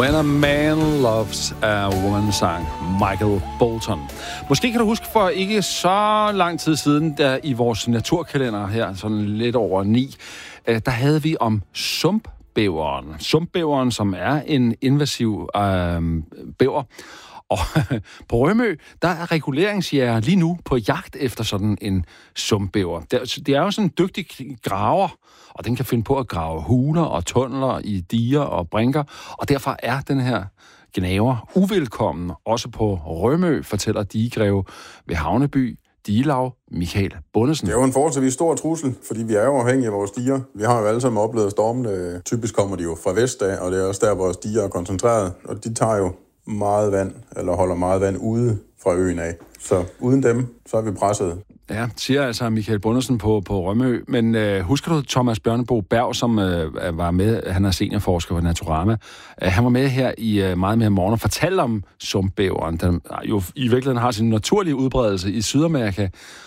When a Man Loves a Woman sang Michael Bolton. Måske kan du huske for ikke så lang tid siden, der i vores naturkalender her, sådan lidt over 9, der havde vi om sumpbæveren. Sumpbæveren, som er en invasiv bæver. Og på Rømø, der er reguleringsjæger lige nu på jagt efter sådan en sumpbæver. Det er jo sådan en dygtig graver, og den kan finde på at grave huler og tunneler i diger og brinker, og derfor er den her gnaver uvelkommen, også på Rømø, fortæller digegreve ved Havneby Digelaug Michael Bundesen. Det er jo en forholdsvis stor trussel, fordi vi er jo afhængige af vores diger. Vi har jo alle sammen oplevet stormene. Typisk kommer de jo fra vest af, og det er også der, vores diger er koncentreret, og de tager jo meget vand, eller holder meget vand ude fra øen af. Så uden dem, så er vi presset. Ja, siger altså Michael Bundesen på Rømø. Men husker du Thomas Bjørnebo Berg, som var med, han er seniorforsker på Naturama. Han var med her i Meget mere morgen og fortalte om sumpbæveren, der jo i virkeligheden har sin naturlige udbredelse i Sydamerika.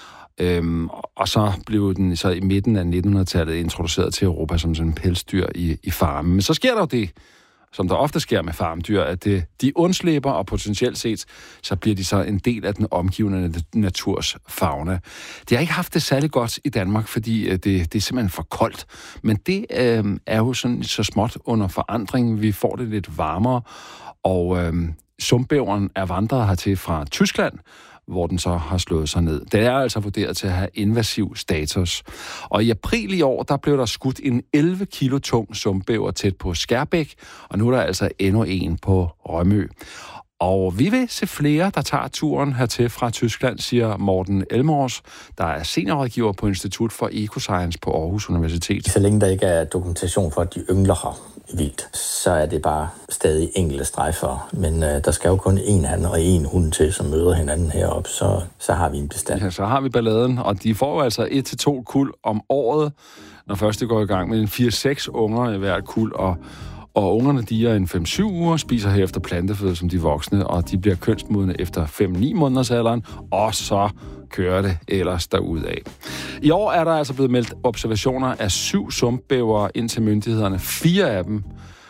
Og så blev den så i midten af 1900-tallet introduceret til Europa som sådan en pelsdyr i farmen. Men så sker der jo det, som der ofte sker med farmdyr, at de undslipper, og potentielt set, så bliver de så en del af den omgivende naturs fauna. De har ikke haft det særlig godt i Danmark, fordi det er simpelthen for koldt. Men det er jo sådan så småt under forandring. Vi får det lidt varmere, og sumpbæveren er vandret hertil fra Tyskland, hvor den så har slået sig ned. Det er altså vurderet til at have invasiv status. Og i april i år, der blev der skudt en 11 kilo tung sumpbæver tæt på Skærbæk, og nu er der altså endnu en på Rømø. Og vi vil se flere, der tager turen hertil fra Tyskland, siger Morten Elmors, der er seniorrådgiver på Institut for Ecoscience på Aarhus Universitet. Så længe der ikke er dokumentation for, at de yngler her vildt, så er det bare stadig enkelte strejfer. Men der skal jo kun én han og én hund til, som møder hinanden heroppe, så har vi en bestand. Ja, så har vi balladen, og de får altså 1-2 kuld om året, når først det går i gang med en 4-6 unger i hvert kuld, og ungerne, de er en 5-7 uger, spiser herefter planteføde som de voksne, og de bliver kønsmodne efter 5-9 måneders alderen, og så kører det ellers derudad. I år er der altså blevet meldt observationer af 7 sumpbævere ind til myndighederne. 4 af dem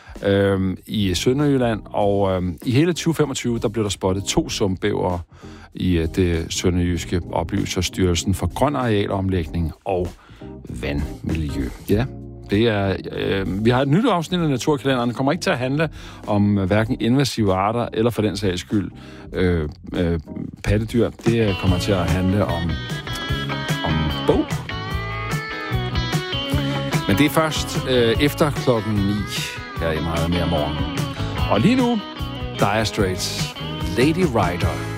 i Sønderjylland, og i hele 2025, der blev der spottet 2 sumpbævere i det sønderjyske, oplyser Styrelsen for Grøn Arealomlægning og Vandmiljø. Ja. Det er, vi har et nyt afsnit af Naturkalenderen. Det kommer ikke til at handle om hverken invasive arter, eller for den sags skyld pattedyr. Det kommer til at handle om bog. Men det er først efter klokken 9 her i Meget mere morgen. Og lige nu, Dire Straits, Lady Rider.